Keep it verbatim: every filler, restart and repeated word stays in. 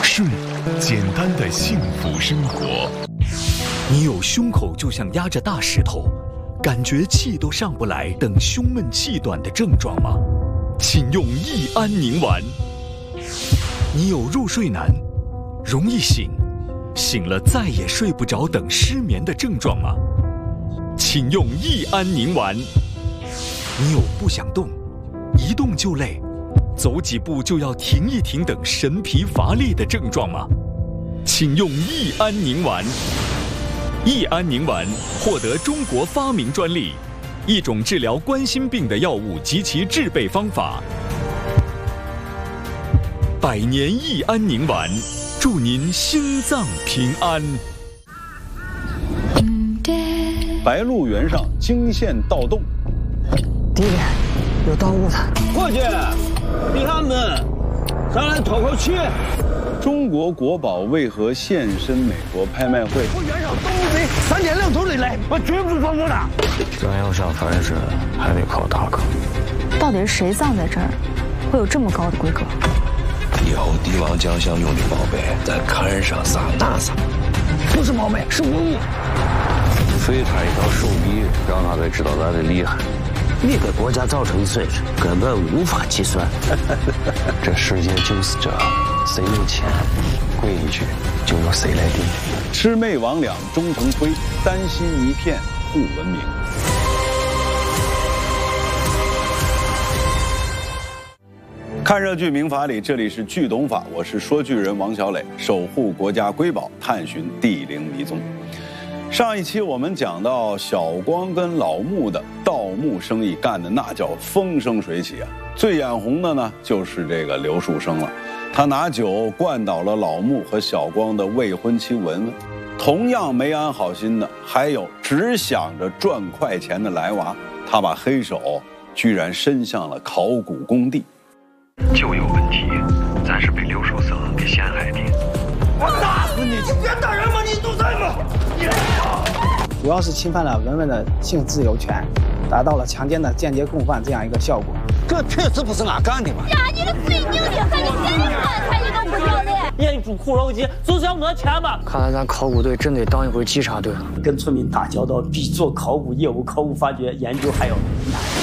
顺，简单的幸福生活。 你有胸口就像压着大石头，感觉气都上不来等胸闷气短的症状吗？请用益安宁丸。你有入睡难，容易醒，醒了再也睡不着等失眠的症状吗？请用益安宁丸。你有不想动，一动就累，走几步就要停一停等神疲乏力的症状吗？请用益安宁丸。益安宁丸获得中国发明专利，一种治疗冠心病的药物及其制备方法。百年益安宁丸，祝您心脏平安。 白鹿原上惊现盗洞， 弟弟，有盗物的， 过去，逼他们，咱来透口气。 中国国宝为何现身美国拍卖会？ 我原上东北三天两头的来，我绝不放过他。 咱要上凡是，还得靠大哥。 到底是谁葬在这儿，会有这么高的规格？ 以后帝王将相用的宝贝，在坎上撒大撒。 不是宝贝，是文物。 废他一条手臂，让他才知道咱的厉害。 你给国家造成的损失根本无法计算。 这世界就是这，谁有钱，跪一句就由谁来定。 魑魅魍魉终成灰，丹心一片护文明。看热剧《民法里》，这里是剧懂法，我是说剧人王小磊，守护国家瑰宝，探寻地灵迷踪。上一期我们讲到小光跟老穆的盗墓生意干的那叫风生水起啊，最眼红的呢就是这个刘树生了，他拿酒灌倒了老穆和小光的未婚妻文文。同样没安好心的还有只想着赚快钱的来娃，他把黑手居然伸向了考古工地。 就有问题，咱是被刘树生给陷害的。 我打死你！你别打人吗？你独裁吗？ 主要是侵犯了文文的性自由权，达到了强奸的间接共犯这样一个效果。 这确实不是俺干的嘛！ 呀，你个水牛的，还你现在才你都不晓得。 眼珠苦肉计就是要讹钱嘛！ 看来咱考古队真得当一回稽查队了。 跟村民打交道比做考古业务、考古发掘研究还要难。